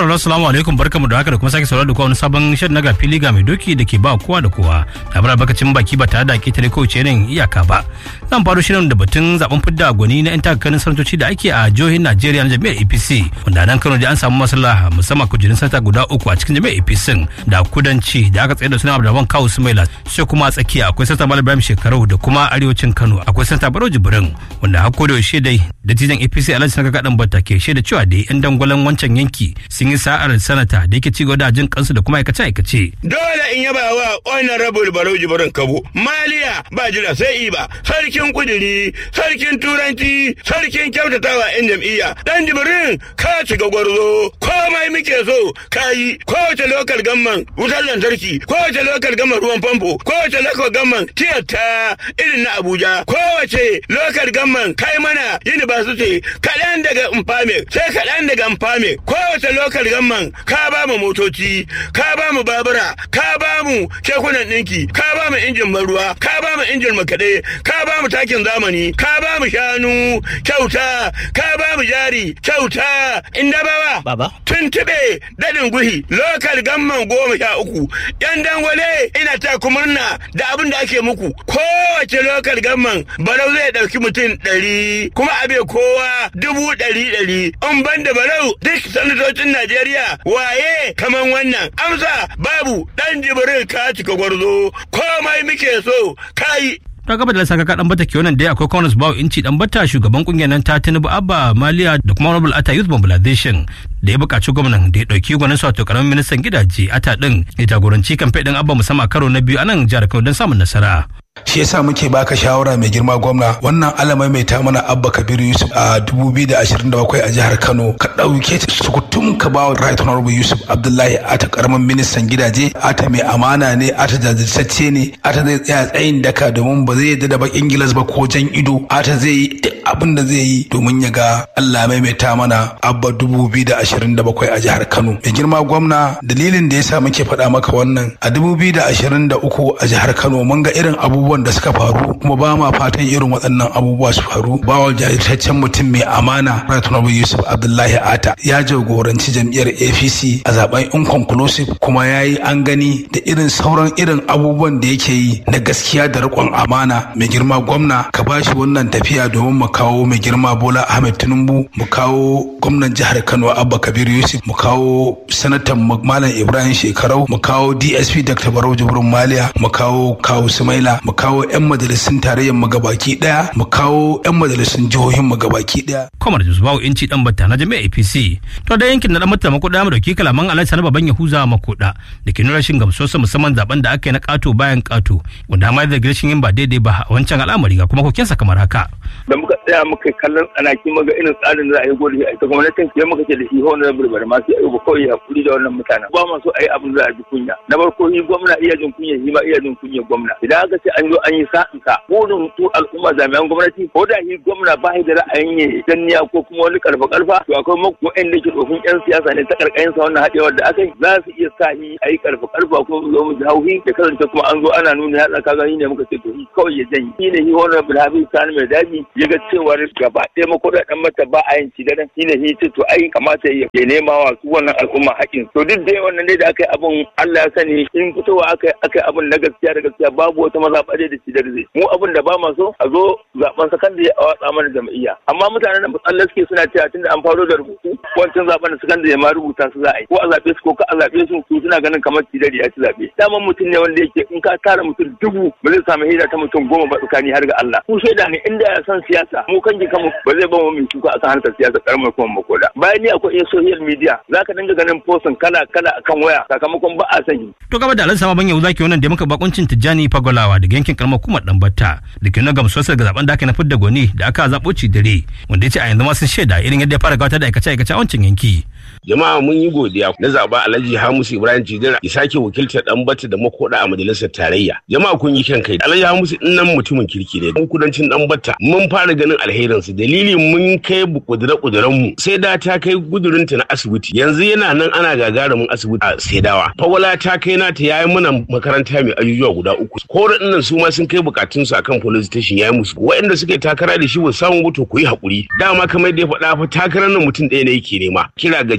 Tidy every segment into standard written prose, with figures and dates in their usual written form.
sauraro assalamu alaikum barkamu da haka da kuma sake sauraro da kowa wani sabon shirin na fili ga mai doki da ke ba kowa da kowa labarar bakacin baki ba tare da ketare ko ce iyaka ba. Zan faro shirin da batun zaben fidda gwani na 'yan takakarin sanatoci da ake a jihohin Najeriya na jami'ar APC wanda nan Kano da an samu maslaha musamman kujerun sanata guda uku a cikin jami'ar APC da kudanci da aka tsaye da sunan Abdulrahman Kawu Sumaila sai kuma a tsakiya akwai sanata Malam Ibrahim Shekarau da kuma arewacin Kano akwai sanata Barau Jibrin wanda har koda yaushe dai da tijan APC Alhaji Sanka Kadan Batta ke shaida cewa da 'yan dangwalen wancan yanki sun yi sa'ar sanata da yake cigaba da jin kansu da kuma aikace. Dole in yaba wa honorable Barau Jibrin Kabo. Maliya ba jira sai iba. Sarkin kudiri, sarkin turanci, sarkin kyautatawa 'yan jam'iyya. Dan Jibrin ka shiga gwarzo. Komai muke so kayi. Kowace lokal gamman wutar lantarki, kowace lokal gamman ruwan famfo, kowace lokal gamman tiyata irin na Abuja, kowace lokal gamman kai mana university kaɗan daga Mfame, sai kaɗan daga Mfame. Kowace lokal gamman ka ba mu motoci, ka ba mu babura, ka ba mu kekunan ɗinki, ka ba mu injin ruwa, ka ba mu injin makaɗe, ka ba mu takin zamani, ka ba mu shanu kyauta, ka ba mu jari kyauta. Inda baba tuntube daɗin guhi lokal gamman 13 'yan dangwale ina ta ku murna da abin da ake muku. Kowace lokal gamman Barau zai ɗauki mutum 100 kuma abe kowa 100,000 in ban da Barau duk sanatocin Najeriya waye kaman wannan amsa babu. Dan Jibrin ka cika gwarzo komai muke so kai. Ta gaba da Saka Kadan Batta ke wannan dai akwai Congress Bawo Inci Dan Batta shugaban kungiyar nan ta Tinubu Abba Maliya da kuma Honorable Atta Youth Mobilization da ya buƙaci gwamnan da ya ɗauki gwanin wato karamin ministan gidaje Atta din ya jagoranci kamfe din Abba musamman karo na biyu a nan jihar Kano don samun nasara. Shi yasa muke baka shawara mai girma gwamna wannan alamai mai ta mana Abba Kabiru Yusuf a 2027 a jihar Kano ka dauke sukutum ka bawa Right Honorable Yusuf Abdullahi Atta karamin ministan gidaje. Atta mai amana ne, Atta jajirtacce ne, Atta zai tsaya tsayin daka domin ba zai yadda da bakin gilas ba ko jan ido. Atta zai yi duk abin da zai yi domin ya ga Allah mai ta mana Abba 2027 a jihar Kano. Mai girma gwamna dalilin da yasa muke faɗa maka wannan a 2023 a jihar Kano mun ga irin abubuwan da suka faru kuma ba ma fatan irin waɗannan abubuwa su faru. Bawal jajirtaccen mutum mai amana Right Honorable Yusuf Abdullahi Atta ya jagoranci jam'iyyar APC a zaben inconclusive kuma yayi an gani da irin sauran irin abubuwan da yake yi na gaskiya da riƙon amana. Mai girma gwamna ka bashi wannan tafiya domin mu kawo mai girma Bola Ahmed Tinubu, mu kawo gwamnan jihar Kano Abba Kabir Yusuf, mu kawo sanatan Malam Ibrahim Shekarau, mu kawo DSP Dr. Barau Jibrin Maliya, mu kawo Kawu Sumaila, mu kawo 'yan majalisun tarayyar mu gabaki daya, mu kawo 'yan majalisun jihohin mu gabaki daya. Kwamar Bawo Inci Dan Batta na jami'ar APC. To da yankin na Dan Batta Makoda mu dauki kalaman Alhaji Sani Baban Yahuza Makoda da ke nuna rashin gamsuwarsa musamman zaben da aka yi na kato bayan kato wanda ma da rashin yin ba daidai ba a wancan al'amari ga kuma kokensa kamar haka. Da muka tsaya muka kallon tsanaki muga irin tsarin da za a yi gode a ita gwamnatin sai muka ce da shi wannan burbar ma sai ba kawai hakuri da wannan mutanen ba ma so a yi abin da za a ji kunya. Na farko shi gwamna iya jin kunya shi ma iya jin kunya gwamna. Idan aka ce an zo an yi sa'inka burin su al'umma jami'an gwamnati ko da shi gwamna ba shi da ra'ayin yi danniya ko kuma wani karfa to akwai waɗanda ke tsofin 'yan siyasa ne ta karkayin sa wannan haɗewar da aka yi za su iya sa shi a yi karfa ko zo mu hauhi da kasance kuma an zo ana nuna yatsa kaga shi ne muka ce to shi kawai ya janye. Shi ne shi wannan Bilhabi Sani mai daji ya ga cewar gaba ɗaya makoda dan mata ba a yin ci da shi ne shi ce to ai kamata ya nema wa su wannan al'umma haƙin. To duk da wannan dai da aka yi abun Allah ya sani in fitowa aka yi abun na gaskiya da gaskiya babu wata mazaɓa da ci da zai. Mu abin da ba ma so a zo zaben sakandare a watsa mana jam'iyya amma mutanen nan tsalle suke suna cewa tunda an faro da rubutu wancan zaben da sakandare ma rubuta su za a yi ko a zaɓe su ko ka a zaɓe su suna ganin kamar cidari ya ci zaɓe. Daman mutum ne wanda yake in ka tara mutum 1000 ba zai samu hira ta mutum 10 ba tsakani har ga Allah. Ku shaida ne inda ya san siyasa mu kan kanmu ba zai ba mu mai shuka akan harkar siyasa karamar kuma makoda. Bayan ni akwai social media zaka dinga ganin postin kala akan waya sakamakon ba a sani. To gaba da Alhaji Sama Ban Yau zaki wannan da muka bakuncin Tijjani Fagolawa daga yankin karamar kuma Dan Batta da ke nuna gamsuwarsa ga zaben da aka na fidda gwani da aka zaɓo dare wanda ya ce a yanzu ma sun shaida irin yadda ya fara gabatar da aikace a wancan yanki. Jama'a mun yi godiya na zaba Alhaji Hamisu Ibrahim Cidira ya sake wakiltar Dan Batta da Makoda a majalisar tarayya. Jama'a kun yi kyan kai. Alhaji Hamisu din nan mutumin kirki ne. Mun kudancin Dan Batta mun fara ganin alherin su. Dalili mun kai kudura mu sai da ta kai gudurinta na asibiti. Yanzu yana nan ana gagarumin asibiti a Saidawa. Fawala ta kai nata yayi mana makaranta mai ajujuwa guda 3. Koran nan su ma sun kai bukatun su akan police station yayi musu. Waɗanda suke takara da shi ba samu mutu ku yi hakuri. Dama kamar da ya faɗa fa takarar nan mutum ɗaya ne yake nema. Kira ga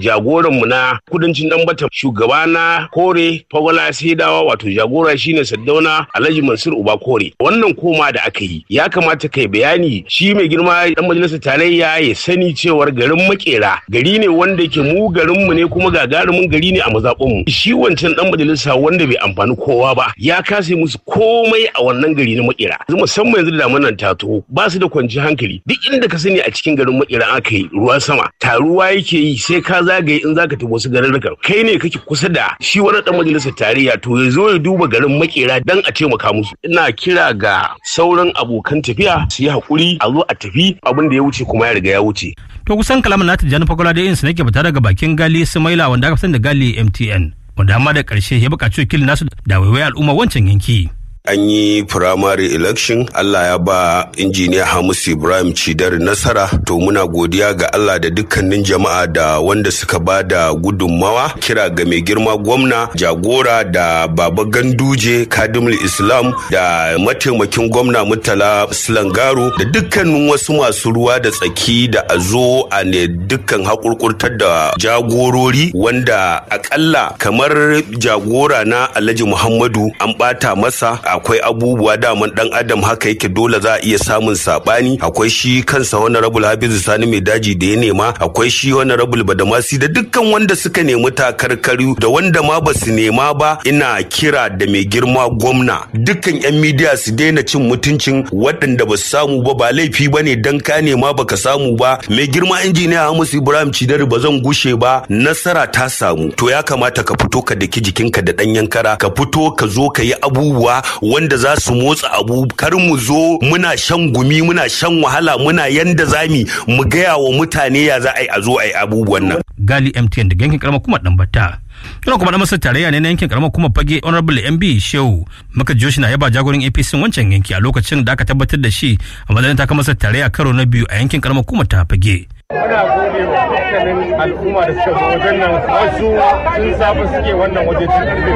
jagoranmu na kudancin Dambata shugaba na Kore Fagwala Saidawa wato jagora shine Saddauna Alhaji Mansur Uba Kore. Wannan koma da aka yi ya kamata kai bayani shi mai girma dan majalisar tarayya ya sani cewar garin Makera gari ne wanda yake mu garinmu ne kuma gagarumin gari ne a mazaɓinmu. Shi wancan dan majalisa wanda bai amfani kowa ba ya kase musu komai a wannan gari na Makera. Musamman yanzu da damunan ta taho ba su da kwanci hankali duk inda ka sani a cikin garin Makera aka yi ruwan sama taruwa yake yi sai ka zagaye in zaka tafi wasu garurrukan kai ne kake kusa da shi wani dan majalisar tarayya to ya zo ya duba garin Makera dan a taimaka musu. Ina kira ga sauran abokan tafiya su yi hakuri a zo a tafi abin da ya wuce kuma ya riga ya wuce. To kusan kalamin nata Jani Fagola da insu nake fita daga bakin Gali Sumaila wanda aka san da Gali MTN wanda amma da karshe ya buƙaci wakilin nasu da waiwai al'umma wancan yanki. An yi primary election, Allah ya ba injiniya Hamisu Ibrahim Cidar nasara, to muna godiya ga Allah da dukkanin jama'a da wanda suka ba da gudunmawa. Kira ga mai girma gwamna jagora da Baba Ganduje Kadimul Islam da mataimakin gwamna Murtala Silangaro da dukkanin wasu masu ruwa da tsaki da a zo a ne dukkan hakurkurtar da jagorori wanda akalla kamar jagora na Alhaji Muhammadu an bata masa. Akwai abubuwa daman dan adam haka yake dole za a iya samun sabani. Akwai shi kansa honorable Hafizu Sani mai daji da ya nema, akwai shi honorable Badamasi da dukkan wanda suka nemi takarkaru da wanda ma ba su nema ba. Ina kira da mai girma gwamna dukkan yan midiya su daina cin mutuncin waɗanda ba su samu ba laifi bane dan ka nema baka samu ba. Mai girma injiniya Hamisu Ibrahim Cidar ba zan gushe ba, nasara ta samu to ya kamata ka fito ka daki jikinka da ɗanyen kara, ka fito ka zo ka yi abubuwa wanda za su motsa abu. Kar mu zo muna shan gumi muna shan wahala muna yanda zami mu gaya wa mutane ya za a yi a zo a yi abubuwan nan. Gali MTN da yankin karamar kuma Dambata. Yana kuma da masar tarayya ne na yankin karamar kuma Fage Honorable MB Shehu maka Joshi na yaba jagoran APC wancan yanki a lokacin da aka tabbatar da shi a madadin taka masar tarayya karo na biyu a yankin karamar kuma ta Fage. Muna gode wa dukkanin al'umma da suka zo wajen nan, wasu sun saba suke wannan waje tun karfe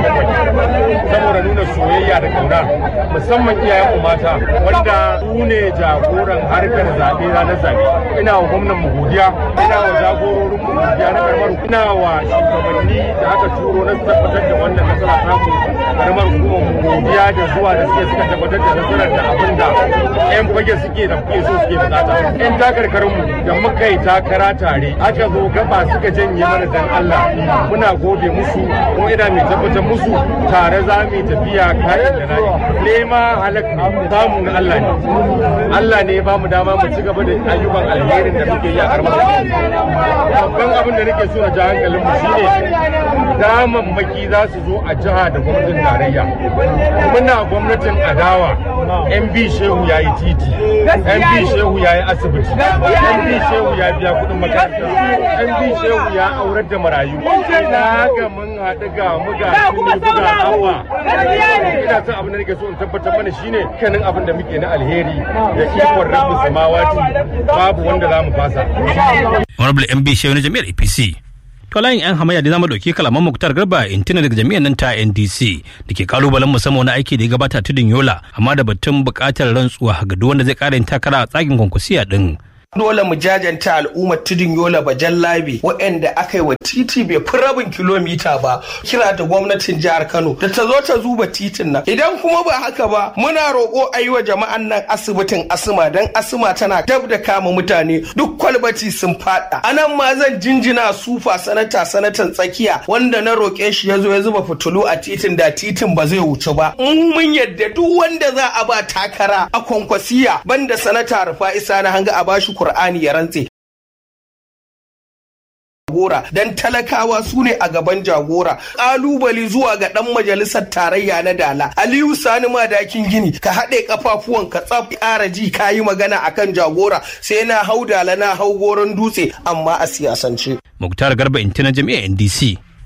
7 saboda nuna soyayya da kauna, musamman iyayen mata wanda su ne jagoran harkar zaɓe ranar zaɓe. Ina wa gwamnan mu godiya, ina wa jagororin mu godiya na karamar, ina wa shugabanni da aka turo na tabbatar da wannan nasara samu karamar hukumar mu godiya da zuwa da suka tabbatar da nasarar da abin da 'yan fage suke da kuke so suke bukata. 'Yan takarkarin mu da muka yi takara tare aka zo gaba suka janye mana dan Allah, muna gode musu ko ina mai tabbatar musu tare za mu tafiya kayan da nayi. Nema halakka samu na Allah ne, Allah ne ya bamu dama mu ci gaba da ayyukan alherin da muke yi a karamar. Babban abin da nake so na ji hankalin mu shine damammaki za su zo a jiha da gwamnatin tarayya. Muna gwamnatin adawa, MB Shehu yayi titi, MB Shehu yayi asibiti, MB Shehu ya biya kudin makaranta, MB Shehu ya aurar da marayu. Na ga mun haɗu ga mu ga tuni buga hawa. Ina son abin da nake so in tabbatar mana shine kanin abin da muke na alheri da ikon rabbus samawati babu wanda za mu fasa. Honorable MB Shehu na jami'ar APC. To layin 'yan hamayya da zama dauki kalaman Muktar Garba intina daga jami'an nan ta NDC da ke kalubalen musamman wani aiki da ya gabata tudun Yola amma da batun bukatar rantsuwa ga duk wanda zai kara yin takara a tsagin kwankwasiya din. Dole mu jajanta al'ummar tudun Yola Bajan Labi waɗanda aka yi wa titi bai fi rabin kilomita ba. Kira da gwamnatin jihar Kano da ta zo ta zuba titin nan. Idan kuma ba haka ba muna roƙo a yi wa jama'an nan asibitin asma don asma tana dab da kama mutane, duk kwalbati sun faɗa. Anan ma zan jinjina sufa sanatan tsakiya wanda na roƙe shi ya zo ya zuba fitulu a titin da titin ba zai wuce ba. Mun yadda duk wanda za a ba takara a kwankwasiya banda sanata Rufa'i Sani Hanga a bashi Kur'ani ya rantse. Jagora dan talakawa su ne a gaban jagora. Kalubali zuwa ga dan majalisar tarayya na Dala Aliyu Sani Madakin Gini, ka haɗe kafafuwan ka tsaf ƙara ji kayi magana akan jagora sai na hau Dala na hau Goron Dutse amma a siyasance. Muktar Garba intina jami'ar NDC.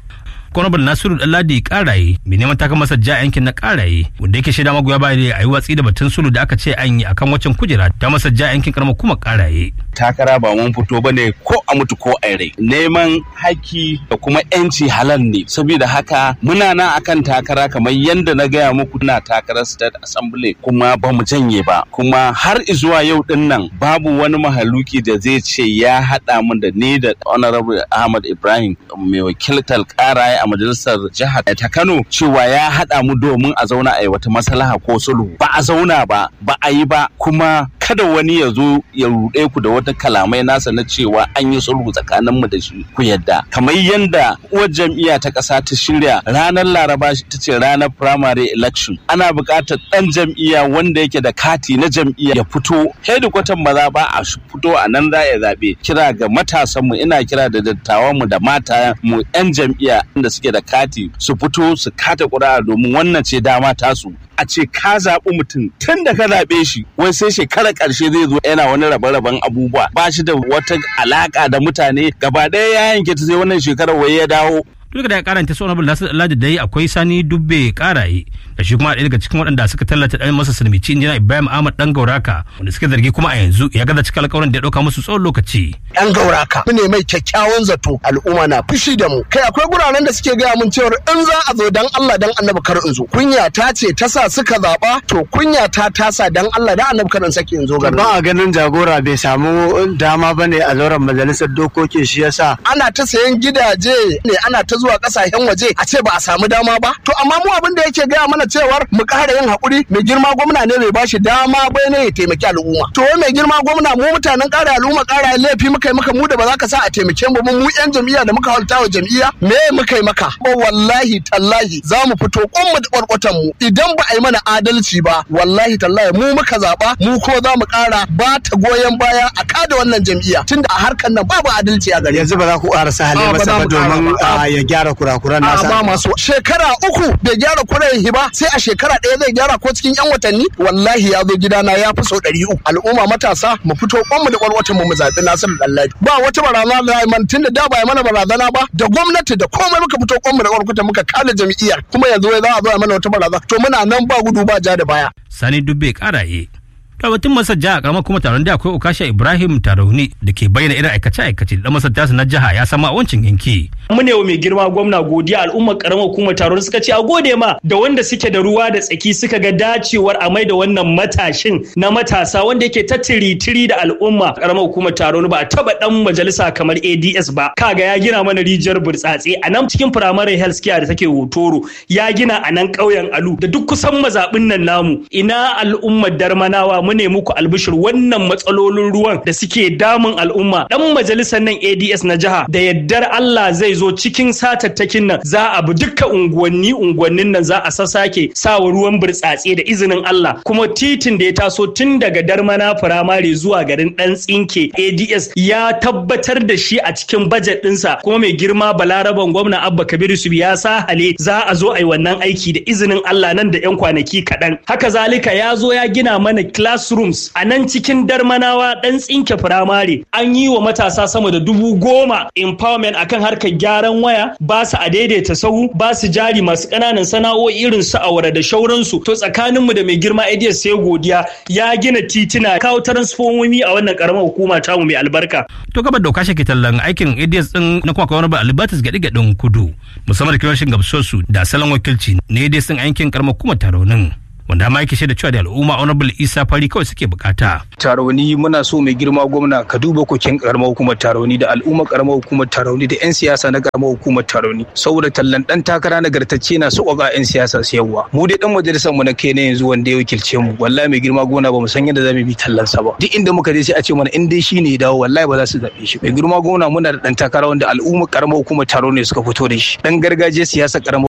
Honorable Nasiru Dalladi Karaye mai neman taka masa ja yankin na Karaye wanda yake shaida magoya baya a yi watsi da batun sulhu da aka ce an yi akan waccan kujera ta masa ja yankin karamar kuma Karaye. Takara ba mun fito bane ko a mutu ko a rai. Neman haƙƙi da kuma yanci halal ne. Saboda haka muna nan akan takara kamar yanda na gaya muku na takarar State Assembly kuma ba mu janye ba. Kuma har zuwa yau din nan babu wani mahaluki da zai ce ya haɗa mun da ni da Honorable Ahmad Ibrahim mai wakiltar Karaye a majalisar jihar ta Kano cewa ya haɗa mu domin a zauna a yi wata maslaha ko sulhu. Ba a zauna ba, ba a yi ba, kuma kada wani ya zo ya ruɗe ku da wata kalamai nasa na cewa an yi sulhu tsakanin mu da shi ku yadda. Kamar yanda uwar jam'iyya ta ƙasa ta shirya ranar Laraba ta ce ranar primary election. Ana buƙatar ɗan jam'iyya wanda yake da kati na jam'iyya ya fito hedikwatan maza ba a fito a nan za a zaɓe. Kira ga matasanmu, ina kira da dattawanmu da mata mu 'yan jam'iyya da suke da kati su fito su kata ƙuri'a domin wannan ce dama tasu. A ce ka zaɓi mutum tun da ka zaɓe shi wai sai shekarar ƙarshe zai zo yana wani rabe-raben abubuwa ba shi da wata alaƙa da mutane gaba ɗaya ya yanke ta sai wannan shekarar wai ya dawo. Duk da ya karanta su Honorable Nasir Dalladi dai akwai Sani Dubbe Karaye da shi kuma ɗaya daga cikin waɗanda suka tallata ɗan masa sulmici injina Ibrahim Ahmad ɗan Gauraka wanda suka zargi kuma a yanzu ya gaza cikin alƙawarin da ya ɗauka musu tsawon lokaci. Ɗan Gauraka mu ne mai kyakkyawan zato al'umma na fushi da mu kai akwai guraren da suke gaya mun cewa in za a zo dan Allah dan Annabi kar in zo kunya ta ce ta sa suka zaɓa to kunya ta tasa dan Allah dan Annabi kar in sake in zo garin. Ba a ganin jagora bai samu dama bane a zauren majalisar dokoki shi yasa ana ta sayan gidaje ne ana ta zuwa kasashen waje a ce ba a samu dama ba to amma mu abin da yake gaya mana cewar mu ƙara yin hakuri mai girma gwamna ne bai bashi dama bai ne ya taimaki al'umma to mai girma gwamna mu mutanen ƙara al'umma ƙara laifi muka yi maka mu da ba za ka sa a taimake mu mu yan jam'iyya da muka halta wa jam'iyya me muka yi maka ba wallahi tallahi za mu fito mu da kwarkwatan mu idan ba a yi mana adalci ba wallahi tallahi mu muka zaba mu ko za mu ƙara ba ta goyon baya a kada wannan jam'iyya tunda a harkar nan babu adalci a gare yanzu ba za ku ƙara sa hali masa ba domin ya gyara kurakuran nasa ba masu shekara 3 bai gyara kuren ba sai a shekara 1 zai gyara ko cikin yan watanni wallahi ya zo gidana ya fi so 300 al'umma matasa mu fito kwanmu da kwarwatan mu zaɓi Nasiru Dalladi ba wata barazana da man tunda da ba mana barazana ba da gwamnati da komai muka fito kwanmu da kwarwatan muka kala jami'iyyar kuma yanzu za a zo mana wata barazana to muna nan ba gudu ba ja da baya. Sani Dubbe Karaye batun masar jiha karamar kuma taron da akwai Ukasha Ibrahim Tarauni da ke bayyana irin aikace-aikace da masar tasu na jiha ya sama a wancan yanki. Mu ne wa mai girma gwamna godiya al'ummar karamar hukumar taron suka ce a gode ma da wanda suke da ruwa da tsaki suka ga dacewar a maida wannan matashin na matasa wanda yake ta tiri da al'umma karamar hukumar taron ba a taba dan majalisa kamar ADS ba kaga ya gina mana rijiyar burtsatse a nan cikin primary health care da take Hotoro ya gina a nan ƙauyen Alu da duk kusan mazabin nan namu ina al'ummar Darmanawa mu ne muku albishir wannan matsalolin ruwan da suke damun al'umma dan majalisar nan ADS na jiha da yaddar Allah zai zo cikin satattakin nan za a bi dukkan unguwannin nan za a sassake sawa ruwan burtsatse da izinin Allah kuma titin da ya taso tun daga Darmana firamare zuwa garin Dan Tsinke ADS ya tabbatar da shi a cikin budget ɗinsa kuma mai girma Balaraban gwamna Abba Kabir Yusuf ya sa hale za a zo a yi wannan aiki da izinin Allah nan da 'yan kwanaki kaɗan haka zalika ya zo ya gina mana classrooms a nan cikin Darmanawa Dan Tsinke firamare an yi wa matasa sama da 10,000 empowerment akan harkar gyaran waya ba su a daidaita sahu ba su jari masu ƙananan sana'o'i irin su awara da shauransu to tsakaninmu da mai girma ADS sai godiya ya gina titina kawo transformomi a wannan karamar hukuma tamu mai albarka. To gaba da kashe ke tallan aikin ADS din na kuma kawar ba Albertus gaɗi-gaɗin kudu musamman da kirashin gamsosu da salon wakilci na ADS din aikin karamar hukumar Taronin. Wanda ma yake shaida cewa da al'umma Honorable Isa Fari kawai suke bukata. Taroni muna so mai girma gwamna ka duba kokin karamar hukumar Taroni da al'umma karamar hukumar Taroni da 'yan siyasa na karamar hukumar Taroni saboda tallan dan takara nagartacce na su ga 'yan siyasa su yawa. Mu dai dan majalisar mu na kai ne yanzu wanda ya wakilce mu wallahi mai girma gwamna ba mu san yadda zamu bi tallan sa ba. Duk inda muka je sai a ce mana in dai shine ya dawo wallahi ba za su zabe shi. Mai girma gwamna muna da dan takara wanda al'umma karamar hukumar Taroni suka fito da shi. Dan gargajiya siyasa karamar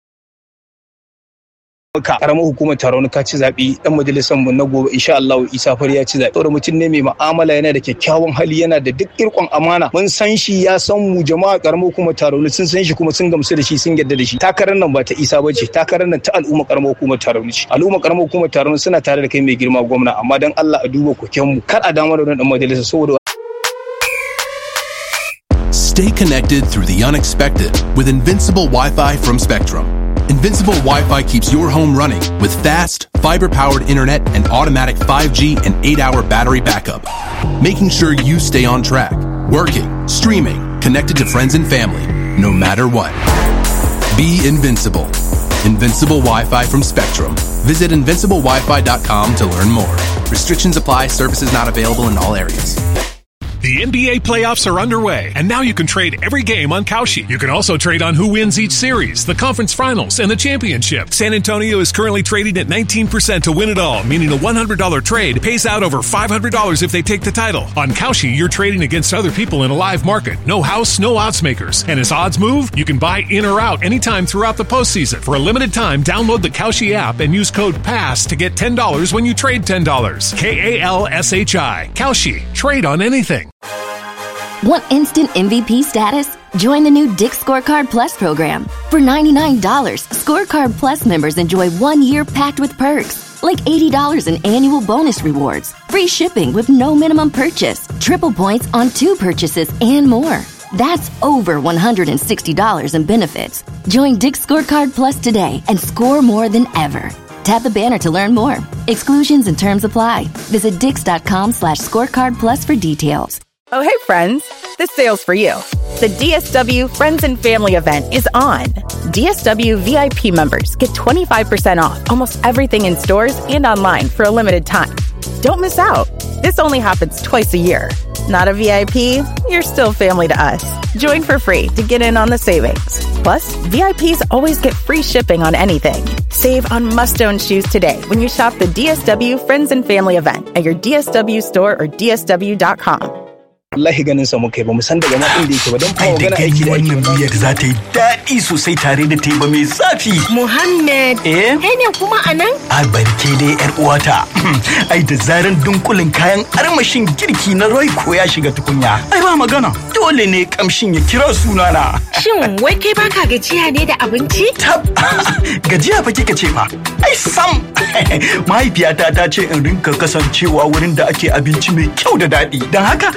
karamar hukumar taron ka ci zaɓe dan majalisar mu na gobe insha Allah Isa Fari ya ci zaɓe saboda mutum ne mai mu'amala yana da kyakkyawan hali yana da duk irkon amana mun san shi ya san mu jama'a karamar hukumar taron sun san shi kuma sun gamsu da shi sun yarda da shi takarar nan ba ta Isa bace takarar nan ta al'umma karamar hukumar taron ce al'umma karamar hukumar taron suna tare da kai mai girma gwamna amma dan Allah a duba koken mu kar a damar da dan majalisa saboda Stay connected through the unexpected with Invincible Wi-Fi from Spectrum. Invincible Wi-Fi keeps your home running with fast, fiber-powered internet and automatic 5G and 8-hour battery backup, making sure you stay on track, working, streaming, connected to friends and family, no matter what. Be invincible. Invincible Wi-Fi from Spectrum. Visit invinciblewifi.com to learn more. Restrictions apply. Services not available in all areas. The NBA playoffs are underway, and now you can trade every game on Kalshi. You can also trade on who wins each series, the conference finals, and the championship. San Antonio is currently trading at 19% to win it all, meaning a $100 trade pays out over $500 if they take the title. On Kalshi, you're trading against other people in a live market. No house, no odds makers. And as odds move, you can buy in or out anytime throughout the postseason. For a limited time, download the Kalshi app and use code PASS to get $10 when you trade $10. KALSHI. Kalshi. Trade on anything. Want instant MVP status? Join the new Dick's Scorecard Plus program. For $99, Scorecard Plus members enjoy 1 year packed with perks, like $80 in annual bonus rewards, free shipping with no minimum purchase, triple points on 2 purchases, and more. That's over $160 in benefits. Join Dick's Scorecard Plus today and score more than ever. Tap the banner to learn more. Exclusions and terms apply. Visit dix.com/scorecard plus for details. Oh, hey, friends. This sale's for you. The DSW Friends and Family event is on. DSW VIP members get 25% off almost everything in stores and online for a limited time. Don't miss out. This only happens twice a year. Not a VIP? You're still family to us. Join for free to get in on the savings. Plus, VIPs always get free shipping on anything. Save on must-own shoes today when you shop the DSW Friends and Family event at your DSW store or DSW.com. Wallahi ganin sa muke ba mu san daga nan inda yake ba don fa magana aiki da wannan miyar za ta yi daɗi sosai tare da teba mai zafi. Muhammad, kai ne kuma anan? A barke dai yar uwata. Ai da zaran dunkulin kayan armashin girki na Royco ya shiga tukunya. Ai ba magana. Dole ne kamshin ya kira sunana. Shin wai kai baka gajiya ne da abinci? Tab. Gajiya fa kika ce fa. Ai sam. Mahaifiyata ta ce in rinka kasancewa wurin da ake abinci mai kyau da daɗi. Dan haka